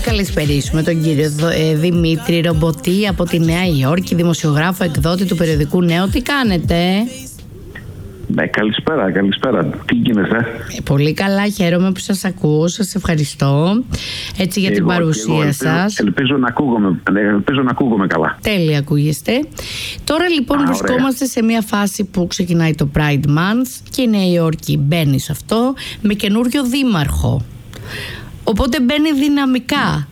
καλησπερίσουμε τον κύριο Δημήτρη Ρομποτή από τη Νέα Υόρκη, δημοσιογράφο, εκδότη του περιοδικού Νέο. Τι κάνετε? Ναι, καλησπέρα. Τι γίνεται? Πολύ καλά, χαίρομαι που σας ακούω. Σας ευχαριστώ έτσι για την παρουσία σας. Ελπίζω να ακούγομαι καλά. Τέλεια ακούγεστε. Τώρα λοιπόν βρισκόμαστε σε μια φάση που ξεκινάει το Pride Month και η Νέα Υόρκη μπαίνει σε αυτό με καινούριο δήμαρχο. Οπότε μπαίνει δυναμικά.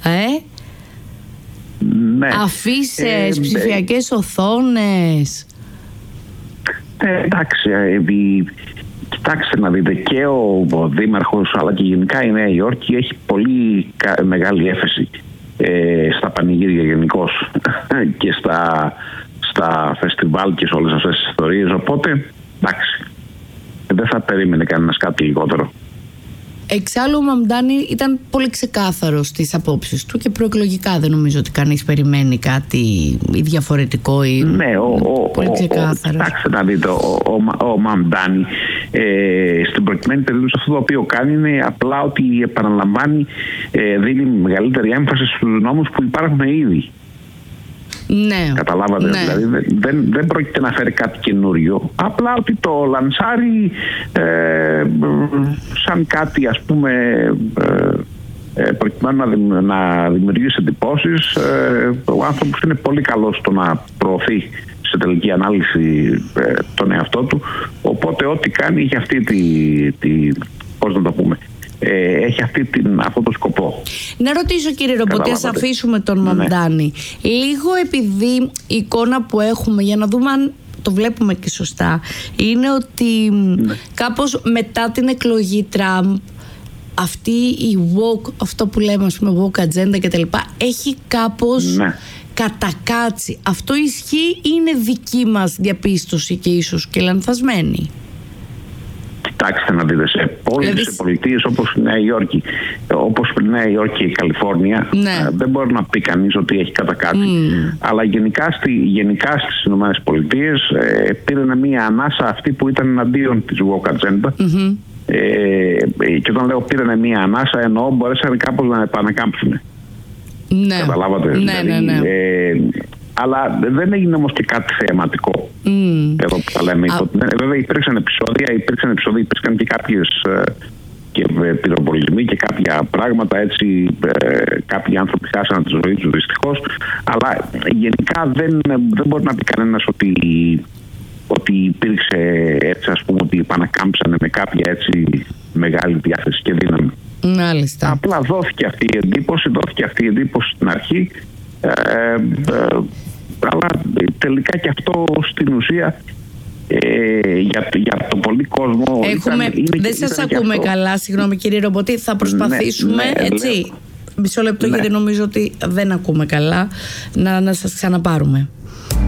Ναι. Αφίσες, ψηφιακές οθόνες. Εντάξει, κοιτάξτε να δείτε, και ο δήμαρχος αλλά και γενικά η Νέα Υόρκη έχει πολύ μεγάλη έφεση στα πανηγύρια γενικώς και στα φεστιβάλ και σε όλες αυτές τις ιστορίες, οπότε εντάξει, δεν θα περίμενε κανένας κάτι λιγότερο. Εξάλλου ο Μαμντάνη ήταν πολύ ξεκάθαρος στις απόψεις του και προεκλογικά δεν νομίζω ότι κανείς περιμένει κάτι διαφορετικό ή πολύ ξεκάθαρος. Κοιτάξτε να δείτε, ο Μαμντάνη στην προκειμένη περίπτωση αυτό το οποίο κάνει είναι απλά ότι επαναλαμβάνει, δίνει μεγαλύτερη έμφαση στους νόμους που υπάρχουν ήδη. Ναι. Καταλάβατε, ναι. Δηλαδή δεν πρόκειται να φέρει κάτι καινούριο, απλά ότι το λανσάρει σαν κάτι, ας πούμε, προκειμένου να δημιουργήσει εντυπώσεις. Ο άνθρωπος είναι πολύ καλός στο να προωθεί σε τελική ανάλυση τον εαυτό του, οπότε ό,τι κάνει έχει αυτή πώς να το πούμε, έχει αυτό το σκοπό. Να ρωτήσω, κύριε Ρομποτή, ας αφήσουμε τον Μαμντάνη λίγο, επειδή η εικόνα που έχουμε, για να δούμε αν το βλέπουμε και σωστά, είναι ότι κάπως μετά την εκλογή Τραμπ αυτή η woke, αυτό που λέμε, ας πούμε, woke agenda και τα λοιπά, έχει κάπως κατακάτσει. Αυτό ισχύει ή είναι δική μας διαπίστωση και ίσως και λανθασμένη? Κοιτάξτε να δείτε, σε πολιτείες όπως η Νέα Υόρκη, και η Καλιφόρνια, δεν μπορεί να πει κανείς ότι έχει κατακάτσει. Αλλά γενικά στις Ηνωμένες Πολιτείες πήραν μια ανάσα αυτή που ήταν εναντίον της woke agenda. Και όταν λέω πήραν μια ανάσα, εννοώ μπορέσαν κάπως να επανακάμψουν. Ναι. Καταλάβατε? Ναι. Αλλά δεν έγινε όμως και κάτι θεαματικό. Εδώ που τα λέμε. Βέβαια υπήρξαν επεισόδια, υπήρξαν και κάποιες πυροβολισμοί και κάποια πράγματα, έτσι, κάποιοι άνθρωποι χάσαν τη ζωή τους δυστυχώς. Αλλά γενικά δεν μπορεί να πει κανένας ότι υπήρξε, έτσι, ας πούμε, ότι επανακάμψανε με κάποια έτσι μεγάλη διάθεση και δύναμη. Μάλιστα. Απλά δόθηκε αυτή η εντύπωση στην αρχή, αλλά τελικά και αυτό στην ουσία για το πολύ κόσμο δεν σας ακούμε καλά, συγγνώμη κύριε Ρομποτή, θα προσπαθήσουμε έτσι μισό λεπτό γιατί νομίζω ότι δεν ακούμε καλά, να σας ξαναπάρουμε.